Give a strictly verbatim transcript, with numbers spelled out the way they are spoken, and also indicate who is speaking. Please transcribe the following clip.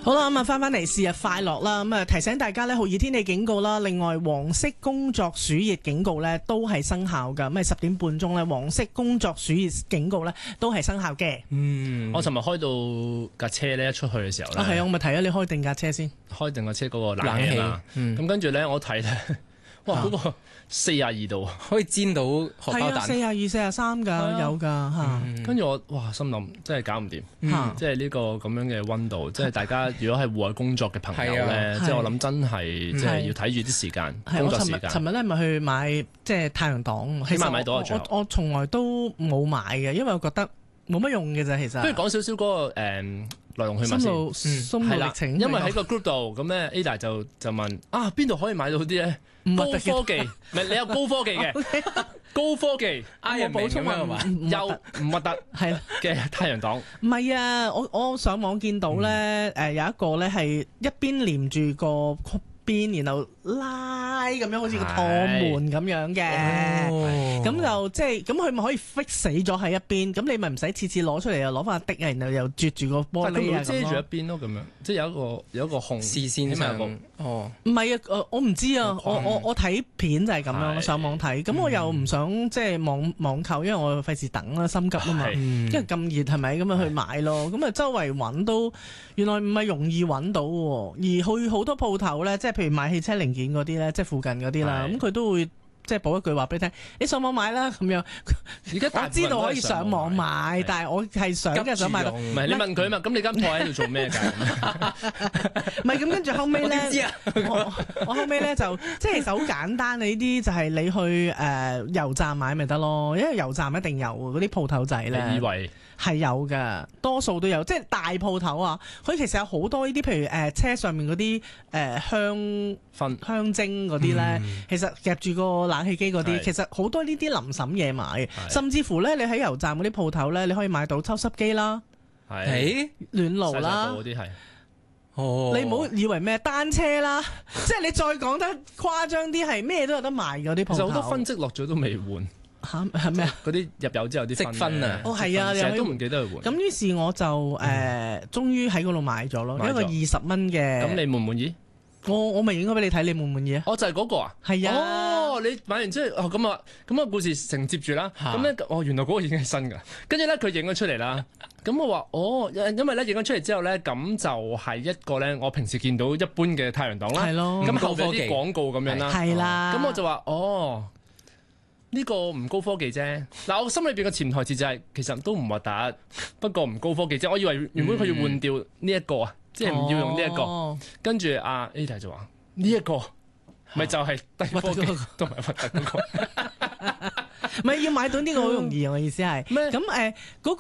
Speaker 1: 好啦，咁啊翻翻嚟是日快樂啦，咁啊提醒大家咧，酷熱天氣警告啦，另外黃色工作暑熱警告咧都係生效噶，咁啊十點半鐘咧黃色工作暑熱警告咧都係生效嘅。
Speaker 2: 嗯，我尋日開到架車咧，一出去嘅時候咧，
Speaker 1: 啊係啊，我咪提咗你開定架車先，
Speaker 2: 開定架車嗰個冷氣啊，咁跟住咧我睇咧，哇嗰個四廿二度，
Speaker 3: 可以煎到荷包蛋，
Speaker 1: 四廿二、四廿三㗎，有㗎嚇。
Speaker 2: 跟住我哇心諗真係搞唔掂，即係呢個咁樣嘅溫度，即係大家如果係戶外工作嘅朋友咧，即係我諗真係即係要睇住啲時間工作時間。
Speaker 1: 尋日咧咪去買即係太陽擋，
Speaker 2: 起碼買到啊！
Speaker 1: 我我從來都冇買嘅，因為我覺得冇乜用嘅啫，其實。不
Speaker 2: 如講少少嗰個誒來龍去脈先，
Speaker 1: 心路歷程。
Speaker 2: 因為喺個 group 度咁咧 Ada 就就問啊邊度可以買到啲咧高科技？唔係你有高科技嘅高科技，
Speaker 1: 我補充啊嘛，
Speaker 2: 又唔核突係啦嘅太陽擋。
Speaker 1: 唔係啊，我我上網見到咧誒有一個咧係一邊連住個邊，然後拉咁樣，好似個趟門咁樣嘅，咁就即係咁佢咪可以 fix 死咗喺一邊，咁你咪唔使次次攞出嚟又攞翻個滴啊，然後又啜住個玻璃啊，
Speaker 2: 遮住一邊咯，咁樣即係有一個有一個控
Speaker 3: 視線上
Speaker 1: 哦，唔係啊，我唔知啊，我我我睇片就係咁樣，上網睇，咁我又唔想即係網網購，因為我費事等啦，心急啊嘛，因為咁熱係咪咁啊去買咯，咁啊周圍揾都原來唔係容易揾到喎，而去好多鋪頭咧，即係譬如買汽車零件嗰啲咧，即係附近嗰啲啦，咁佢都會即係補一句話俾你聽，你上網買啦咁樣。而家我知道可以上網買，但係我係想嘅想買到。
Speaker 2: 唔係你問佢嘛？咁你間鋪喺度做咩㗎？
Speaker 1: 唔係咁，跟住後尾咧，我我後尾咧就即係其實好簡單，你呢啲就係你去誒油站買咪得咯，因為油站一定有嗰啲鋪頭仔咧。
Speaker 2: 你以為？
Speaker 1: 係有㗎，多數都有，即係大鋪頭啊！佢其實有好多呢啲，譬如誒、呃、車上面嗰啲誒香薰香精嗰啲咧，嗯、其實夾住個冷氣機嗰啲，是其實好多呢啲臨審嘢買，是甚至乎咧，你喺油站嗰啲鋪頭咧，你可以買到抽濕機啦，係是暖爐啦，嗰啲係。哦，你唔好以為咩單車啦，即係你再講得誇張啲，係咩都有得賣嗰啲鋪頭。
Speaker 2: 其實好多分積落咗都未換。
Speaker 1: 嚇係咩啊？
Speaker 2: 嗰啲入油之後啲積分啊！
Speaker 1: 哦係啊，
Speaker 2: 成日都唔記得去換。
Speaker 1: 咁於是我就誒，終於喺嗰度買咗咯，一個二十蚊嘅。
Speaker 2: 咁你滿唔滿意？
Speaker 1: 我我咪影咗俾你睇，你滿唔滿意啊？
Speaker 2: 哦，就係嗰個啊！
Speaker 1: 係啊！
Speaker 2: 哦，你買完之後哦咁啊，咁啊故事承接住啦。咁咧哦，原來嗰個已經係新㗎。跟住咧佢影咗出嚟啦。咁我話哦，因為咧影咗出嚟之後咧，咁就係一個咧，我平時見到一般嘅太陽擋啦。
Speaker 1: 係咯。
Speaker 2: 咁後邊啲廣告咁樣啦。
Speaker 1: 係啦。
Speaker 2: 咁我就話哦。呢個唔高科技啫，嗱我心裏邊嘅潛台詞就係、是、其實都唔核突，不過唔高科技啫。我以為原本佢要換掉呢一個啊，嗯、即係唔要用呢、這、一個。哦、跟住阿 Ada 就話呢一個咪就係低科技同埋核突嗰個。
Speaker 1: 唔係要買到呢個好容易，我意思係。咁誒嗰